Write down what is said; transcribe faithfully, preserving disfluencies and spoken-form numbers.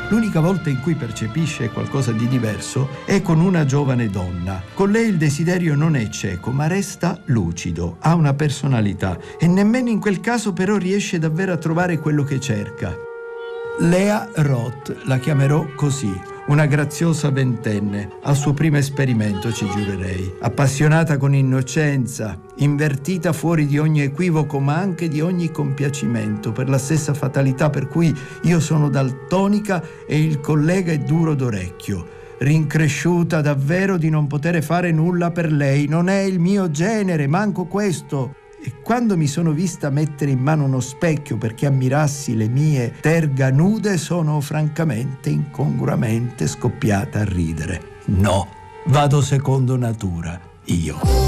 L'unica volta in cui percepisce qualcosa di diverso è con una giovane donna. Con lei il desiderio non è cieco, ma resta lucido, ha una personalità e nemmeno in quel caso però riesce davvero a trovare quello che cerca. Lea Roth, la chiamerò così, una graziosa ventenne, al suo primo esperimento ci giurerei, appassionata con innocenza, invertita fuori di ogni equivoco ma anche di ogni compiacimento, per la stessa fatalità per cui io sono daltonica e il collega è duro d'orecchio. Rincresciuta davvero di non poter fare nulla per lei, non è il mio genere, manco questo. E quando mi sono vista mettere in mano uno specchio perché ammirassi le mie terga nude, sono francamente, incongruamente scoppiata a ridere. No, vado secondo natura, io.